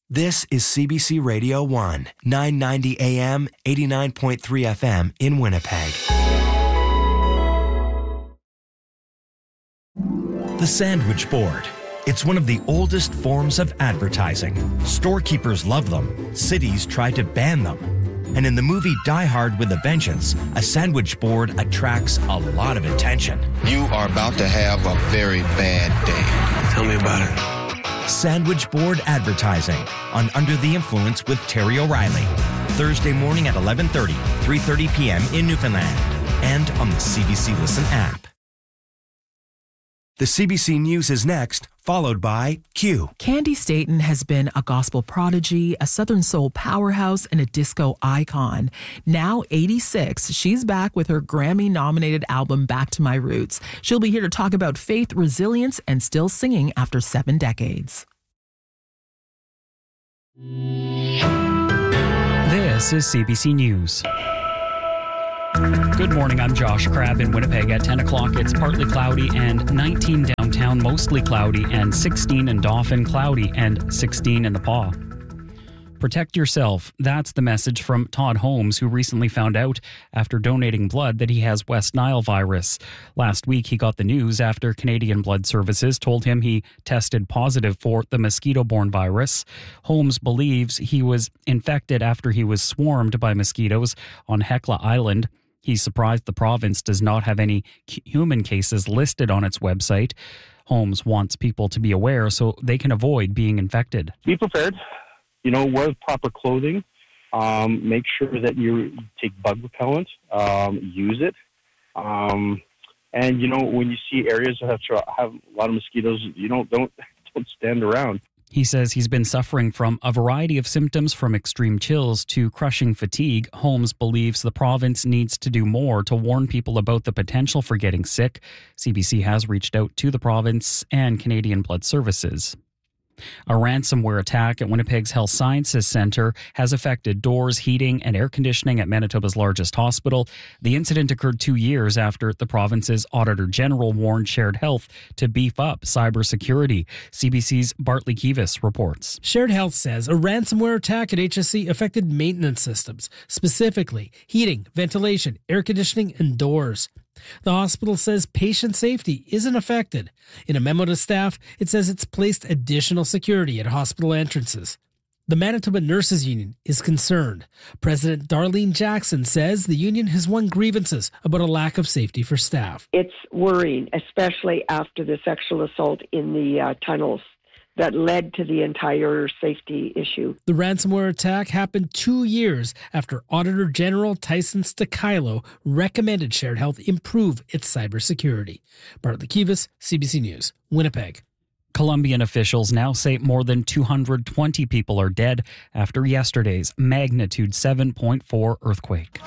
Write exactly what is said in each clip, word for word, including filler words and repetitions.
This is C B C Radio one, nine ninety A M, eighty-nine point three F M in Winnipeg. The sandwich board. It's one of the oldest forms of advertising. Storekeepers love them. Cities try to ban them. And in the movie Die Hard with a Vengeance, a sandwich board attracts a lot of attention. You are about to have a very bad day. Tell me about it. Sandwich board advertising on Under the Influence with Terry O'Reilly. Thursday morning at eleven thirty, three thirty p.m. in Newfoundland and on the C B C Listen app. The C B C News is next, followed by Q. Candy Staton has been a gospel prodigy, a Southern soul powerhouse, and a disco icon. Now eighty-six, she's back with her Grammy-nominated album Back to My Roots. She'll be here to talk about faith, resilience, and still singing after seven decades. This is C B C News. Good morning, I'm Josh Crabb in Winnipeg. At ten o'clock, it's partly cloudy and nineteen downtown, mostly cloudy, and sixteen in Dauphin, cloudy, and sixteen in the Paw. Protect yourself. That's the message from Todd Holmes, who recently found out after donating blood that he has West Nile virus. Last week, he got the news after Canadian Blood Services told him he tested positive for the mosquito-borne virus. Holmes believes he was infected after he was swarmed by mosquitoes on Hecla Island. He's surprised the province does not have any human cases listed on its website. Holmes wants people to be aware so they can avoid being infected. Be prepared. You know, wear proper clothing. Um, make sure that you take bug repellent. Um, use it. Um, and, you know, when you see areas that have, have a lot of mosquitoes, you know, don't, don't stand around. He says he's been suffering from a variety of symptoms from extreme chills to crushing fatigue. Holmes believes the province needs to do more to warn people about the potential for getting sick. C B C has reached out to the province and Canadian Blood Services. A ransomware attack at Winnipeg's Health Sciences Centre has affected doors, heating, and air conditioning at Manitoba's largest hospital. The incident occurred two years after the province's Auditor General warned Shared Health to beef up cybersecurity. C B C's Bartley Kivas reports. Shared Health says a ransomware attack at H S C affected maintenance systems, specifically heating, ventilation, air conditioning, and doors. The hospital says patient safety isn't affected. In a memo to staff, it says it's placed additional security at hospital entrances. The Manitoba Nurses Union is concerned. President Darlene Jackson says the union has won grievances about a lack of safety for staff. It's worrying, especially after the sexual assault in the uh, tunnels that led to the entire safety issue. The ransomware attack happened two years after Auditor General Tyson Stakilo recommended Shared Health improve its cybersecurity. Bartley Kivas, C B C News, Winnipeg. Colombian officials now say more than two hundred twenty people are dead after yesterday's magnitude seven point four earthquake.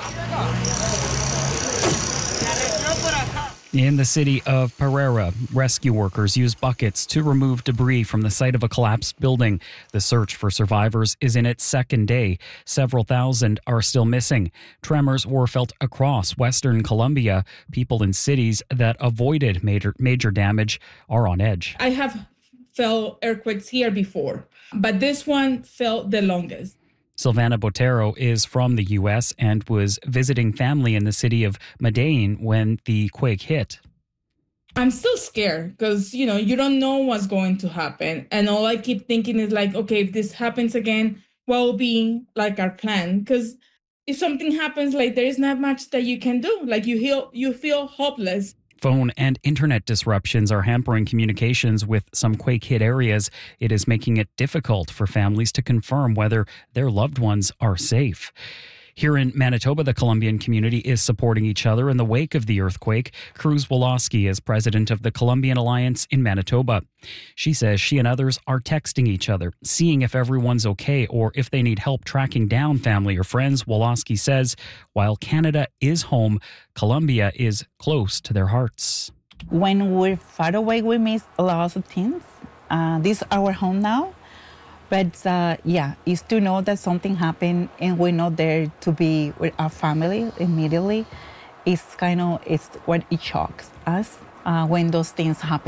In the city of Pereira, rescue workers use buckets to remove debris from the site of a collapsed building. The search for survivors is in its second day. Several thousand are still missing. Tremors were felt across Western Colombia. People in cities that avoided major, major damage are on edge. I have felt earthquakes here before, but this one felt the longest. Silvana Botero is from the U S and was visiting family in the city of Medellin when the quake hit. I'm still scared because, you know, you don't know what's going to happen. And all I keep thinking is like, okay, if this happens again, what will be like our plan? Because if something happens, like there is not much that you can do. Like you feel, you feel hopeless. Phone and internet disruptions are hampering communications with some quake-hit areas. It is making it difficult for families to confirm whether their loved ones are safe. Here in Manitoba, the Colombian community is supporting each other in the wake of the earthquake. Cruz Woloski is president of the Colombian Alliance in Manitoba. She says she and others are texting each other, seeing if everyone's okay or if they need help tracking down family or friends. Woloski says while Canada is home, Colombia is close to their hearts. When we're far away, we miss a lot of things. Uh, this is our home now. But uh, yeah, it's to know that something happened and we're not there to be with our family immediately. It's kind of, it's what it shocks us uh, when those things happen.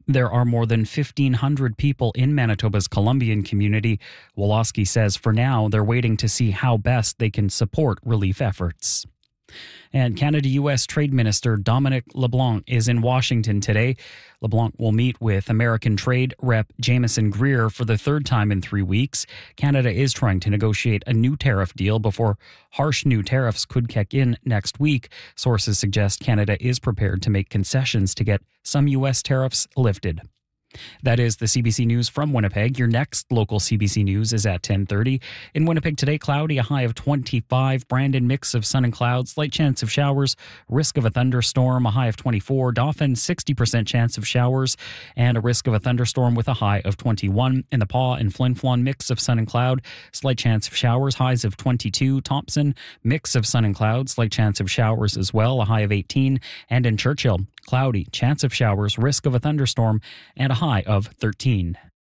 There are more than fifteen hundred people in Manitoba's Columbian community. Wolosky says for now they're waiting to see how best they can support relief efforts. And Canada-U S Trade Minister Dominic LeBlanc is in Washington today. LeBlanc will meet with American Trade Rep Jameson Greer for the third time in three weeks. Canada is trying to negotiate a new tariff deal before harsh new tariffs could kick in next week. Sources suggest Canada is prepared to make concessions to get some U S tariffs lifted. That is the C B C News from Winnipeg. Your next local C B C News is at ten thirty. In Winnipeg today, cloudy, a high of twenty-five. Brandon, mix of sun and clouds, slight chance of showers, risk of a thunderstorm, a high of twenty-four. Dauphin, sixty percent chance of showers and a risk of a thunderstorm with a high of twenty-one. In the Paw and Flin Flon, mix of sun and cloud, slight chance of showers, highs of twenty-two. Thompson, mix of sun and clouds, slight chance of showers as well, a high of eighteen. And in Churchill, cloudy, chance of showers, risk of a thunderstorm, and a high of thirteen.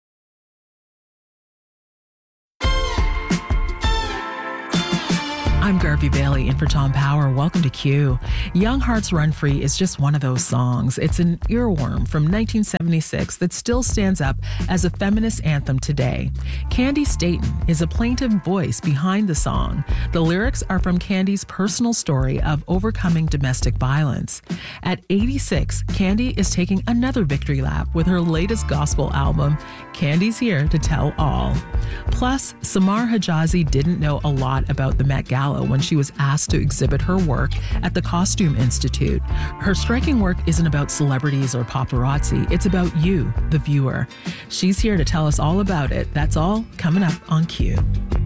I'm Garvey Bailey in for Tom Power. Welcome to Q. Young Hearts Run Free is just one of those songs. It's an earworm from nineteen seventy-six that still stands up as a feminist anthem today. Candy Staton is a plaintive voice behind the song. The lyrics are from Candy's personal story of overcoming domestic violence. At eighty-six, Candy is taking another victory lap with her latest gospel album, Candy's Here to Tell All. Plus, Samar Hijazi didn't know a lot about the Met Gala when she was asked to exhibit her work at the Costume Institute. Her striking work isn't about celebrities or paparazzi. It's about you, the viewer. She's here to tell us all about it. That's all coming up on Q.